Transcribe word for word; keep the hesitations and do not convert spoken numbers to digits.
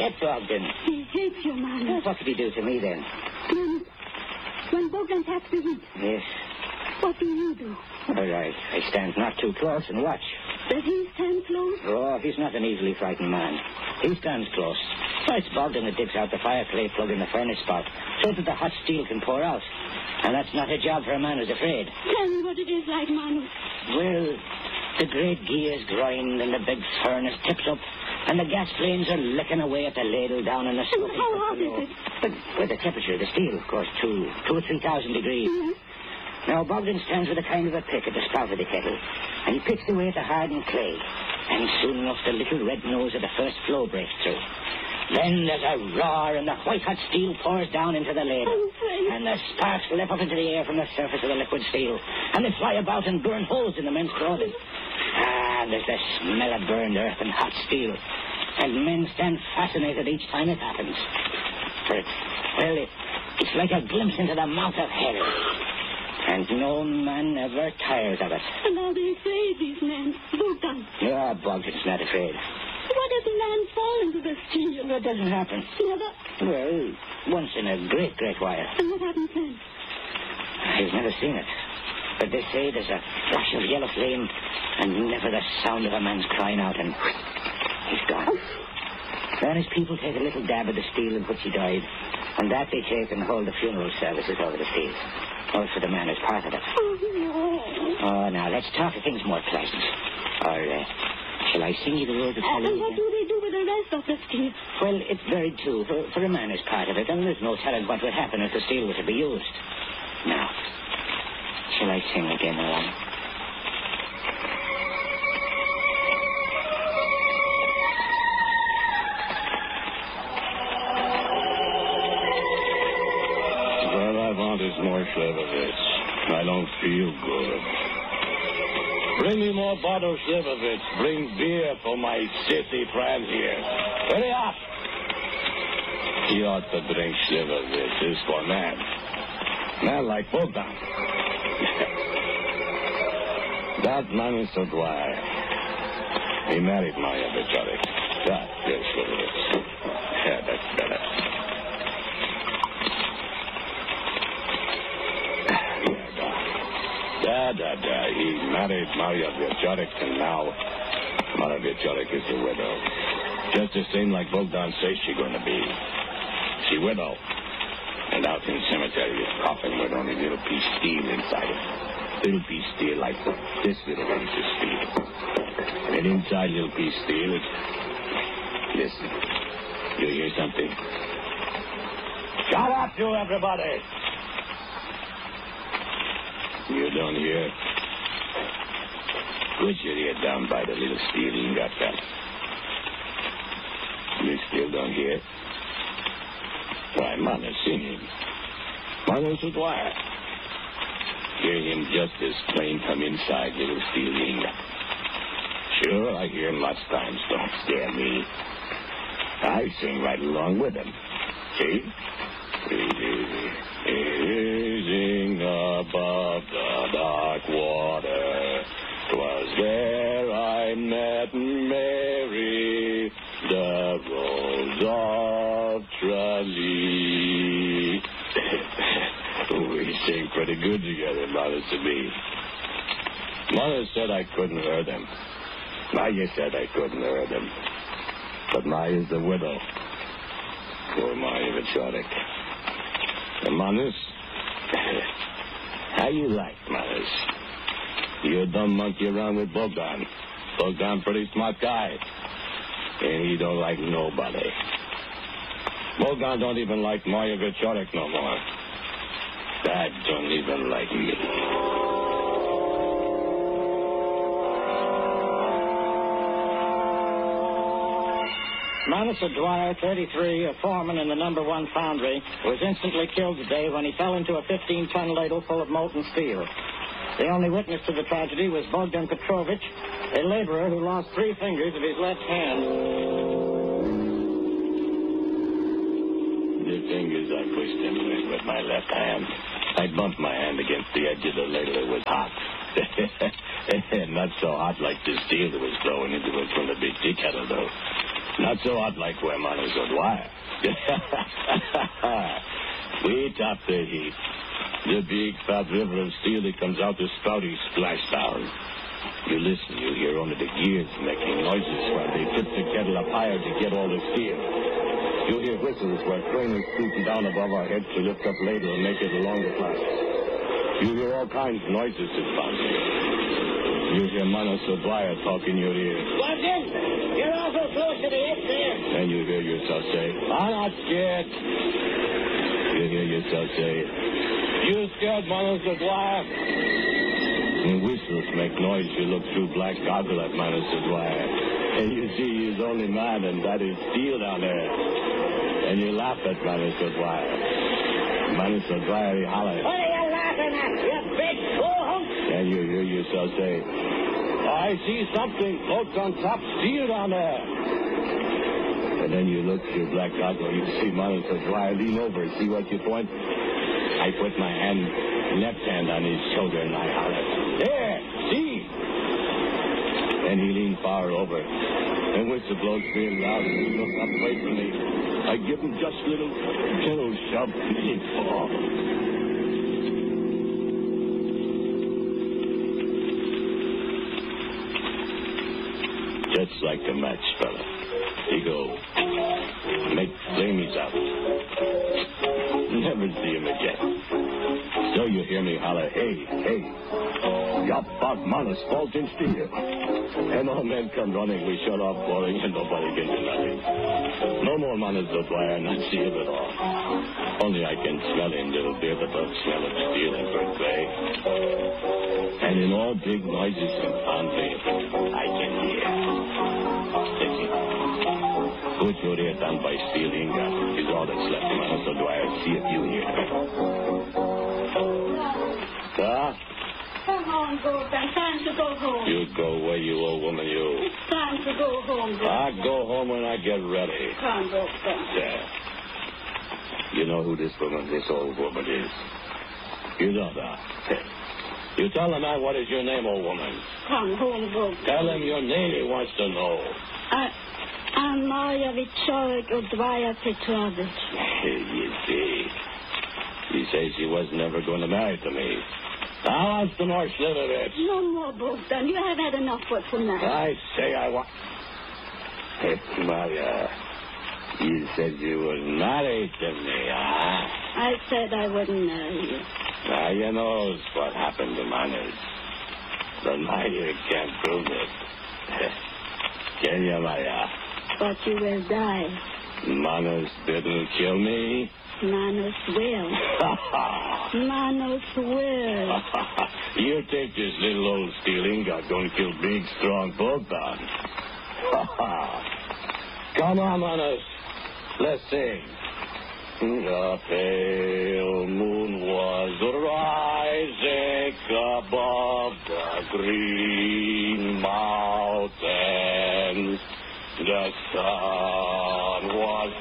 get Bogdan? He hates you, Manus. What did he do to me, then? Manus, when Bogdan taps the heat, Yes. what do you do? All right. I stand not too close and watch. Does he stand close? Oh, he's not an easily frightened man. He stands close. Well, it's Bogdan that digs out the fire clay plug in the furnace spot so that the hot steel can pour out. And that's not a job for a man who's afraid. Tell me what it is like, Manus. Well, the great gears grind and the big furnace tips up and the gas flames are licking away at the ladle down in the And smoke. how hot is it? But with the temperature of the steel, of course, two, two or three thousand degrees. Yes. Now, Bogdan stands with a kind of a pick at the spout of the kettle, and he picks away at the hardened clay. And soon enough, the little red nose of the first flow breaks through. Then there's a roar, and the white-hot steel pours down into the ladle. I'm afraid. And the sparks leap up into the air from the surface of the liquid steel, and they fly about and burn holes in the men's clothing. Ah, there's the smell of burned earth and hot steel. And men stand fascinated each time it happens. For it's, well, it, it's like a glimpse into the mouth of hell. And no man ever tires of it. And are they afraid, these men? Bogdan. No, Bogdan's not afraid. What if a man fall into the steel? That doesn't happen. Never. Well, once in a great, great while. And what happens then? I've never seen it. But they say there's a flash of yellow flame and never the sound of a man's crying out, and he's gone. Then his people take a little dab of the steel in which he died, and that they take and hold the funeral services over the steel. All for the man who's part of it. Oh, no. Oh, now, let's talk of things more pleasant. Or, uh, shall I sing you the words of And Hallelujah? what do they do with the rest of the steel? Well, it's buried, too, for, for a man who's part of it, and there's no telling what would happen if the steel were to be used. Now, shall I sing again, Alan? All I want is more Slivovitz. I don't feel good. Bring me more bottles, Slivovitz. Bring beer for my city friend here. Hurry up! He ought to drink Slivovitz. It's for man. Man like Bogdan. That man is so dry. He married Maya Becharik. That is Slivovitz. Yeah, that's better. Da, da, da. He married Maria Becharik, and now Maria Becharik is a widow. Just the same like Bogdan says she's going to be. She widow. And out in the cemetery is coffin with only little piece steel inside it. Little piece steel like this little piece of steel. And inside little piece steel is... Listen. You hear something? Shut up, you everybody! You don't hear? Put your ear down by the little steel ingot gun. You still don't hear? Why, Mother's singing. Mother's a wire. Hear him just as plain from inside little steel ingot. Sure, I hear him lots of times. Don't scare me. I sing right along with him. See? Gazing above the dark water, 'twas there I met Mary, the Rose of Tralee. We sing pretty good together, Mother to me. Mother said I couldn't hurt him. Maya said I couldn't hurt him. But Maya's the widow. Poor Maya Becharik. The Manus? How you like, Manus? You don't monkey around with Bogdan. Bogdan pretty smart guy. And he don't like nobody. Bogdan don't even like Maya Becharik no more. Dad don't even like me. Manus Dwyer, thirty-three, a foreman in the number one foundry, was instantly killed today when he fell into a fifteen-ton ladle full of molten steel. The only witness to the tragedy was Bogdan Petrovich, a laborer who lost three fingers of his left hand. The fingers I pushed him with with my left hand. I bumped my hand against the edge of the ladle. It was hot. not so hot like the steel that was blowing into it from the big tea kettle, though. Not so hot like where Manos O'Dwyer. We top the heat. The big fat river of steel that comes out the spout is splashed down. You listen, you hear only the gears making noises while they tip the kettle up higher to get all the steel. You hear whistles where crane is scooting down above our heads to lift up later and make it along the flat. You hear all kinds of noises that's bouncing. You hear Manos O'Dwyer talk in your ear. Watson, you're awful close to the edge there. And you hear yourself say, I'm not scared. You hear yourself say, you scared, Manos O'Dwyer? When whistles make noise, you look through black goggle at Manos O'Dwyer. And you see he's only man, and that is steel down there. And you laugh at Manos O'Dwyer. Manos O'Dwyer, he hollers. What are you laughing at, you big fool? And you hear yourself say, I see something floats on top steel down there. And then you look through black goggle, you see Manos O'Dwyer lean over, see what you point? I put my hand, left hand on his shoulder, and I holler, there, see? And he leaned far over. And whistle blows real loud, and he looks up away from me. I give him just a little, gentle shove, and he falls. Just like a match, fella. He go, make flamies out. Never see him again. So you hear me holler, hey, hey, yop, bog, Manos, fault in steel. And all men come running, we shut off boring, and nobody can do nothing. No more Manos O'Dwyer, not see him at all. Only I can smell him, little bit of the smell of steel and burnt clay. And in all big noises and pounding, I can hear. Listen. Put your ear down by steel ingot. Is all that's left, Manos O'Dwyer. See if you hear it. Huh? Come on, Gordon. Time to go home. You go away, you old woman, you. It's time to go home, Gordon. I'll go home when I get ready. Come, Gordon. There. You know who this woman, this old woman is. You don't know. You tell the man what is your name, old woman. Come home, Gordon. Tell him your name, he wants to know. I, I'm Maria Vicharek O'Dwyer Petrovich. You see. She says she was never going to marry to me. Now wants the more Slivovitz. No more, Bogdan. You have had enough for tonight. I say I want... Hey, Maria, you said you were married to me, huh? I said I wouldn't marry you. Now, you know what happened to Manos. But Maria can't prove it. Can you, Maria? But you will die. Manos didn't kill me? Manos will. Manos will. You think this little old steel ingot going to kill big, strong Bogdan? Come on, Manos. Let's sing. The pale moon was rising above the green mountains. The sun